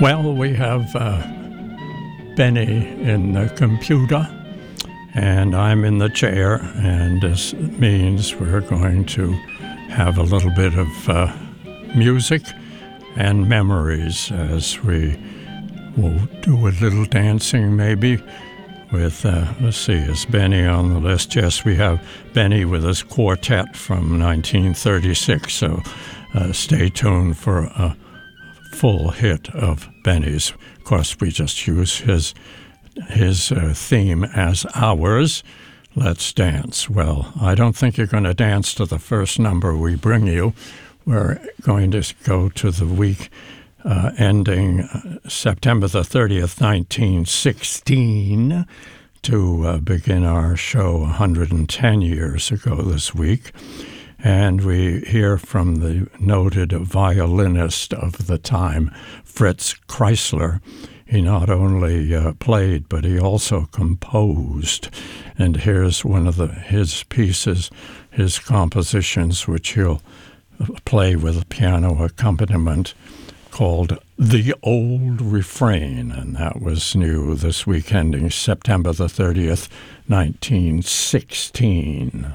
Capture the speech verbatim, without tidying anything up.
Well, we have uh, Benny in the computer, and I'm in the chair, and this means we're going to have a little bit of uh, music and memories as we will do a little dancing maybe with, uh, let's see, is Benny on the list? Yes, we have Benny with his quartet from nineteen thirty-six, so uh, stay tuned for a full hit of Benny's. Of course, we just use his his uh, theme as ours. Let's dance. Well, I don't think you're going to dance to the first number we bring you. We're going to go to the week uh, ending uh, September the thirtieth, nineteen sixteen, to uh, begin our show one hundred ten years ago this week. And we hear from the noted violinist of the time, Fritz Kreisler. He not only uh, played, but he also composed. And here's one of the, his pieces, his compositions, which he'll play with a piano accompaniment, called The Old Refrain. And that was new this week ending September the thirtieth, nineteen sixteen.